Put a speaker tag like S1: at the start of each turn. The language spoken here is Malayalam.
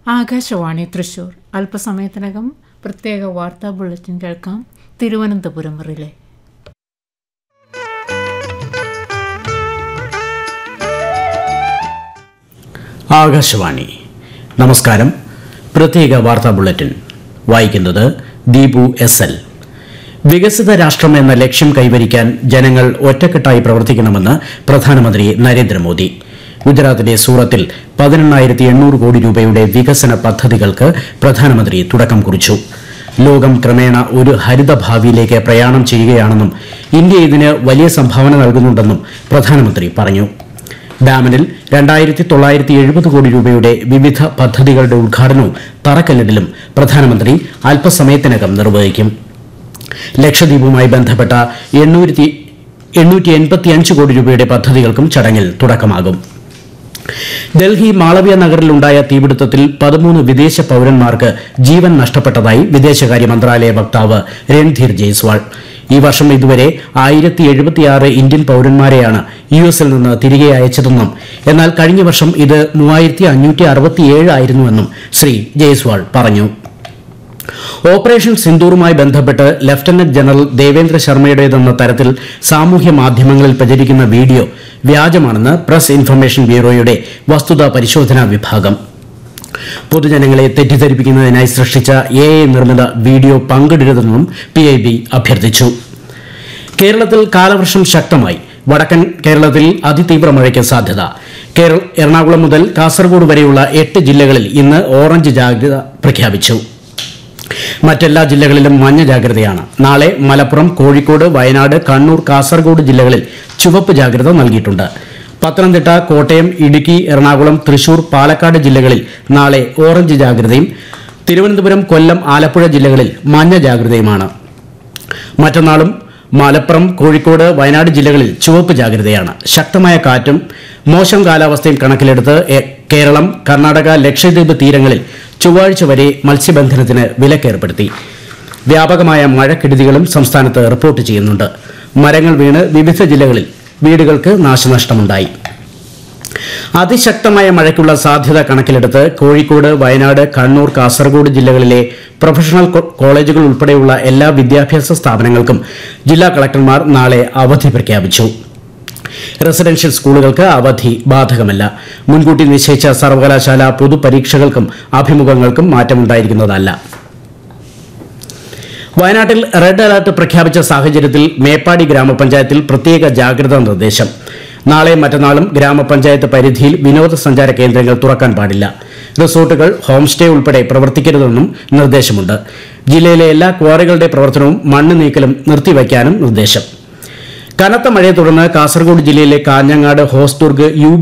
S1: ആകാശവാണി തൃശൂർ. അല്പസമയത്തിനകം പ്രത്യേക വാർത്താ ബുള്ളറ്റിൻ കേൾക്കാം. തിരുവനന്തപുരം റിലേ.
S2: ആകാശവാണി. നമസ്കാരം. പ്രത്യേക വാർത്താ ബുള്ളറ്റിൻ വായിക്കുന്നത് ദീപു എസ്. വികസിത രാഷ്ട്രം എന്ന ലക്ഷ്യം കൈവരിക്കാൻ ജനങ്ങൾ ഒറ്റക്കെട്ടായി പ്രവർത്തിക്കണമെന്ന് പ്രധാനമന്ത്രി നരേന്ദ്രമോദി. ഗുജറാത്തിലെ സൂറത്തിൽ 18,800 കോടി രൂപയുടെ വികസന പദ്ധതികൾക്ക് പ്രധാനമന്ത്രി തുടക്കം കുറിച്ചു. ലോകം ക്രമേണ ഒരു ഹരിത ഭാവിയിലേക്ക് പ്രയാണം ചെയ്യുകയാണെന്നും ഇന്ത്യ ഇതിന് വലിയ സംഭാവന നൽകുന്നുണ്ടെന്നും പ്രധാനമന്ത്രി പറഞ്ഞു. ഡാമനിൽ 2,970 കോടി രൂപയുടെ വിവിധ പദ്ധതികളുടെ ഉദ്ഘാടനവും തറക്കല്ലിടലും പ്രധാനമന്ത്രി അല്പസമയത്തിനകം നിർവഹിക്കും. ലക്ഷദ്വീപുമായി ബന്ധപ്പെട്ട 885 കോടി രൂപയുടെ പദ്ധതികൾക്കും ചടങ്ങിൽ തുടക്കമാകും. ഡൽഹി മാളവ്യ നഗറിലുണ്ടായ തീപിടുത്തത്തിൽ 13 വിദേശ പൌരന്മാർക്ക് ജീവൻ നഷ്ടപ്പെട്ടതായി വിദേശകാര്യ മന്ത്രാലയ വക്താവ് രൺധീർ ജയ്സ്വാൾ. ഈ വർഷം ഇതുവരെ 1076 ഇന്ത്യൻ പൌരന്മാരെയാണ് യുഎസിൽ നിന്ന് തിരികെ അയച്ചതെന്നും എന്നാൽ കഴിഞ്ഞ വർഷം ഇത് 3567 ആയിരുന്നുവെന്നും ശ്രീ ജയ്സ്വാൾ പറഞ്ഞു. ഓപ്പറേഷൻ സിന്ദൂറുമായി ബന്ധപ്പെട്ട് ലഫ്റ്റനന്റ് ജനറൽ ദേവേന്ദ്ര ശർമ്മയുടേതെന്ന തരത്തിൽ സാമൂഹ്യ മാധ്യമങ്ങളിൽ പ്രചരിക്കുന്ന വീഡിയോ വ്യാജമാണെന്ന് പ്രസ് ഇൻഫർമേഷൻ ബ്യൂറോയുടെ വസ്തുതാ പരിശോധനാ വിഭാഗം. പൊതുജനങ്ങളെ തെറ്റിദ്ധരിപ്പിക്കുന്നതിനായി സൃഷ്ടിച്ച AI നിർമ്മിത വീഡിയോ പങ്കിടരുതെന്നും PIB അഭ്യർത്ഥിച്ചു. കേരളത്തിൽ കാലവർഷം ശക്തമായി. വടക്കൻ കേരളത്തിൽ അതിതീവ്ര മഴയ്ക്ക് സാധ്യത. എറണാകുളം മുതൽ കാസർഗോഡ് വരെയുള്ള 8 ജില്ലകളിൽ ഇന്ന് ഓറഞ്ച് ജാഗ്രത പ്രഖ്യാപിച്ചു. മറ്റെല്ലാ ജില്ലകളിലും മഞ്ഞ ജാഗ്രതയാണ്. നാളെ മലപ്പുറം, കോഴിക്കോട്, വയനാട്, കണ്ണൂർ, കാസർഗോഡ് ജില്ലകളിൽ ചുവപ്പ് ജാഗ്രത നൽകിയിട്ടുണ്ട്. പത്തനംതിട്ട, കോട്ടയം, ഇടുക്കി, എറണാകുളം, തൃശൂർ, പാലക്കാട് ജില്ലകളിൽ നാളെ ഓറഞ്ച് ജാഗ്രതയും തിരുവനന്തപുരം, കൊല്ലം, ആലപ്പുഴ ജില്ലകളിൽ മഞ്ഞ ജാഗ്രതയുമാണ്. മറ്റന്നാളും മലപ്പുറം, കോഴിക്കോട്, വയനാട് ജില്ലകളിൽ ചുവപ്പ് ജാഗ്രതയാണ്. ശക്തമായ കാറ്റും മോശം കാലാവസ്ഥയും കണക്കിലെടുത്ത് കേരളം, കർണാടക, ലക്ഷദ്വീപ് തീരങ്ങളിൽ ചൊവ്വാഴ്ച വരെ മത്സ്യബന്ധനത്തിന് വിലക്കേർപ്പെടുത്തി. വ്യാപകമായ മഴക്കെടുതികളും സംസ്ഥാനത്ത് റിപ്പോർട്ട് ചെയ്യുന്നുണ്ട്. മരങ്ങൾ വീണ് വിവിധ ജില്ലകളിൽ വീടുകൾക്ക് നാശനഷ്ടമുണ്ടായി. അതിശക്തമായ മഴയ്ക്കുള്ള സാധ്യത കണക്കിലെടുത്ത് കോഴിക്കോട്, വയനാട്, കണ്ണൂർ, കാസർഗോഡ് ജില്ലകളിലെ പ്രൊഫഷണൽ കോളേജുകൾ ഉൾപ്പെടെയുള്ള എല്ലാ വിദ്യാഭ്യാസ സ്ഥാപനങ്ങൾക്കും ജില്ലാ കളക്ടർമാർ നാളെ അവധി പ്രഖ്യാപിച്ചു. റെസിഡൻഷ്യൽ സ്കൂളുകൾക്ക് അവധി ബാധകമല്ല. മുൻകൂട്ടി നിശ്ചയിച്ച സർവകലാശാല പൊതുപരീക്ഷകൾക്കും അഭിമുഖങ്ങൾക്കും മാറ്റമുണ്ടായിരിക്കുന്നതല്ല. വയനാട്ടിൽ റെഡ് അലർട്ട് പ്രഖ്യാപിച്ച സാഹചര്യത്തിൽ മേപ്പാടി ഗ്രാമപഞ്ചായത്തിൽ പ്രത്യേക ജാഗ്രതാ നിർദ്ദേശം. നാളെ മറ്റന്നാളും ഗ്രാമപഞ്ചായത്ത് പരിധിയിൽ വിനോദസഞ്ചാര കേന്ദ്രങ്ങൾ തുറക്കാൻ പാടില്ല. റിസോർട്ടുകൾ, ഹോം സ്റ്റേ ഉൾപ്പെടെ പ്രവർത്തിക്കരുതെന്നും നിർദ്ദേശമുണ്ട്. ജില്ലയിലെ എല്ലാ ക്വാറികളുടെ പ്രവർത്തനവും മണ്ണ് നീക്കലും നിർത്തിവയ്ക്കാനും നിർദ്ദേശം. കനത്ത മഴയെ തുടർന്ന് കാസർഗോഡ് ജില്ലയിലെ കാഞ്ഞങ്ങാട്, ഹോസ്ദുർഗ്,